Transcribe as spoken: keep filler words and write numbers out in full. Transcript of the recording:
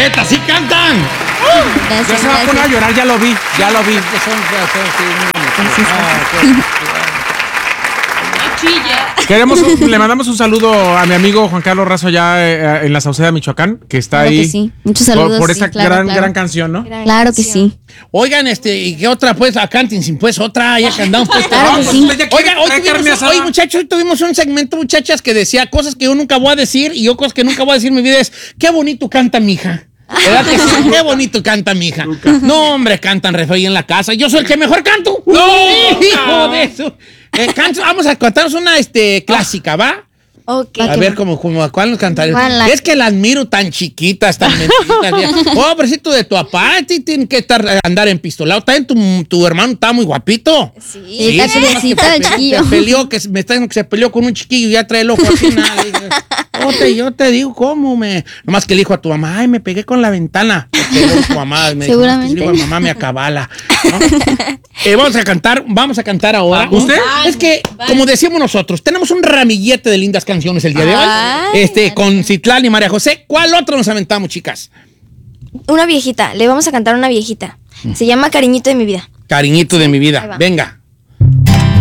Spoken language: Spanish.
¡Neta, sí cantan! Gracias, Ya se va a gracias. poner a llorar, ya lo vi, ya lo vi. Que son, son, sí, muy bonitos. Sí, sí. Ah, qué- qué bueno. Chilla. Queremos un- le mandamos un saludo a mi amigo Juan Carlos Razo allá eh, en la Sauceda, Michoacán, que está Claro ahí. que sí. Muchos por- saludos. Por, sí, esa claro, gran, claro. gran canción, ¿no? Claro que sí. Oigan, este, ¿y qué otra? Pues, a canten sin pues otra, ya que andamos pues. Claro que pues, sí. Ya quiere Oigan, hoy traer carne tuvimos, asada. hoy, muchachos, hoy tuvimos un segmento, muchachas, que decía cosas que yo nunca voy a decir y yo cosas que nunca voy a decir en mi vida es, qué bonito canta mi hija. ¿Verdad que sí? Qué bonito canta mi hija. No, hombre, cantan re feo ahí en la casa. Yo soy el que mejor canto. ¡No! ¡Hijo de eso! Eh, canto- vamos a cantarnos una este, clásica, ¿va? Ok. A ver, como, como, ¿cuál nos cantaremos? ¿Cuál la- Es que las miro tan chiquitas, tan mentitas. Pobrecito de tu papá, ti tiene que estar, andar empistolado. También tu, tu hermano está muy guapito. Sí, está nomás que curiosita se el pe- chiquillo. Se peleó, que se- me está diciendo que se peleó con un chiquillo y ya trae el ojo así, nada. Le dije, yo, te, yo te digo, ¿cómo me...? Nomás que le dijo a tu mamá, ay, me pegué con la ventana. Porque luego tu mamá me dijo, Seguramente. "No, te digo, mamá me acabala. ¿No? Eh, vamos a cantar, vamos a cantar ahora. ¿Usted? Es que, como decimos nosotros, tenemos un ramillete de lindas canciones el día de hoy. Ay, este, con Citlán y María José. ¿Cuál otro nos aventamos, chicas? Una viejita. Le vamos a cantar una viejita. Se llama Cariñito de mi vida. Cariñito de mi ahí vida. va. Venga.